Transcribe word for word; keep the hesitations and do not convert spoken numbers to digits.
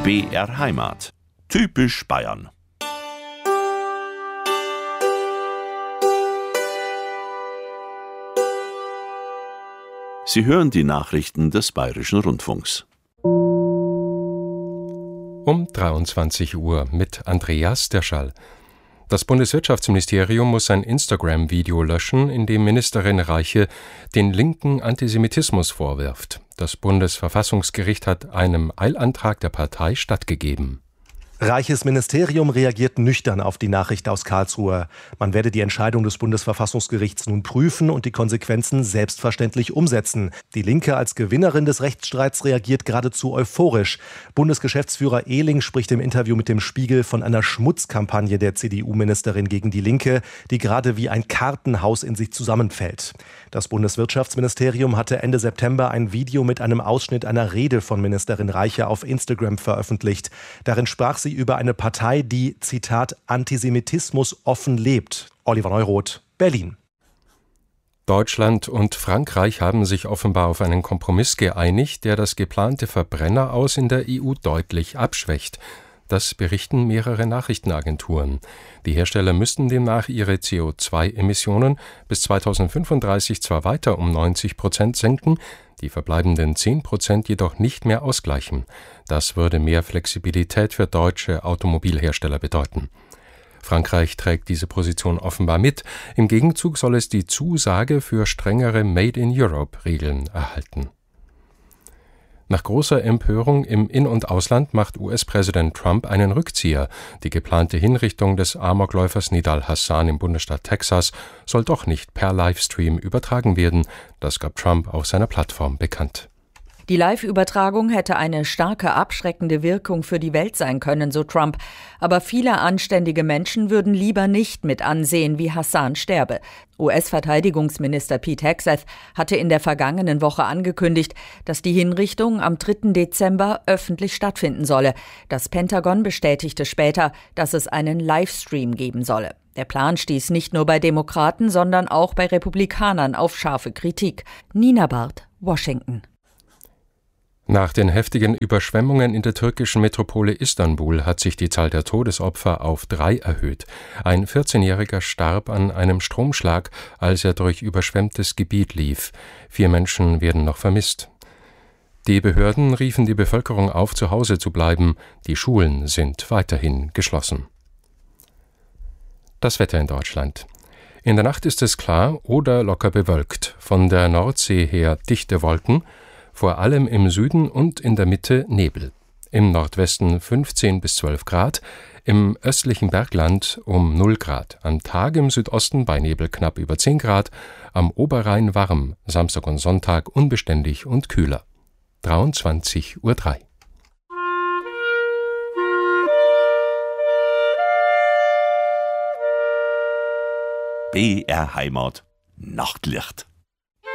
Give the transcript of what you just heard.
B R Heimat. Typisch Bayern. Sie hören die Nachrichten des Bayerischen Rundfunks. Um dreiundzwanzig Uhr mit Andreas Derschall. Das Bundeswirtschaftsministerium muss ein Instagram-Video löschen, in dem Ministerin Reiche den linken Antisemitismus vorwirft. Das Bundesverfassungsgericht hat einem Eilantrag der Partei stattgegeben. Reiches Ministerium reagiert nüchtern auf die Nachricht aus Karlsruhe. Man werde die Entscheidung des Bundesverfassungsgerichts nun prüfen und die Konsequenzen selbstverständlich umsetzen. Die Linke als Gewinnerin des Rechtsstreits reagiert geradezu euphorisch. Bundesgeschäftsführer Ehling spricht im Interview mit dem Spiegel von einer Schmutzkampagne der C D U-Ministerin gegen die Linke, die gerade wie ein Kartenhaus in sich zusammenfällt. Das Bundeswirtschaftsministerium hatte Ende September ein Video mit einem Ausschnitt einer Rede von Ministerin Reiche auf Instagram veröffentlicht. Darin sprach sie über eine Partei, die, Zitat, Antisemitismus offen lebt. Oliver Neuroth, Berlin. Deutschland und Frankreich haben sich offenbar auf einen Kompromiss geeinigt, der das geplante Verbrenneraus in der E U deutlich abschwächt. Das berichten mehrere Nachrichtenagenturen. Die Hersteller müssten demnach ihre C O zwei Emissionen bis zweitausendfünfunddreißig zwar weiter um neunzig Prozent senken, die verbleibenden zehn Prozent jedoch nicht mehr ausgleichen. Das würde mehr Flexibilität für deutsche Automobilhersteller bedeuten. Frankreich trägt diese Position offenbar mit. Im Gegenzug soll es die Zusage für strengere Made-in-Europe-Regeln erhalten. Nach großer Empörung im In- und Ausland macht U S-Präsident Trump einen Rückzieher. Die geplante Hinrichtung des Amokläufers Nidal Hassan im Bundesstaat Texas soll doch nicht per Livestream übertragen werden. Das gab Trump auf seiner Plattform bekannt. Die Live-Übertragung hätte eine starke abschreckende Wirkung für die Welt sein können, so Trump. Aber viele anständige Menschen würden lieber nicht mit ansehen, wie Hassan sterbe. U S-Verteidigungsminister Pete Hegseth hatte in der vergangenen Woche angekündigt, dass die Hinrichtung am dritten Dezember öffentlich stattfinden solle. Das Pentagon bestätigte später, dass es einen Livestream geben solle. Der Plan stieß nicht nur bei Demokraten, sondern auch bei Republikanern auf scharfe Kritik. Nina Barth, Washington. Nach den heftigen Überschwemmungen in der türkischen Metropole Istanbul hat sich die Zahl der Todesopfer auf drei erhöht. Ein vierzehnjähriger starb an einem Stromschlag, als er durch überschwemmtes Gebiet lief. Vier Menschen werden noch vermisst. Die Behörden riefen die Bevölkerung auf, zu Hause zu bleiben. Die Schulen sind weiterhin geschlossen. Das Wetter in Deutschland. In der Nacht ist es klar oder locker bewölkt. Von der Nordsee her dichte Wolken, vor allem im Süden und in der Mitte Nebel. Im Nordwesten fünfzehn bis zwölf Grad, im östlichen Bergland um null Grad. Am Tag im Südosten bei Nebel knapp über zehn Grad, am Oberrhein warm, Samstag und Sonntag unbeständig und kühler. dreiundzwanzig Uhr drei. B R Heimat. Nachtlicht.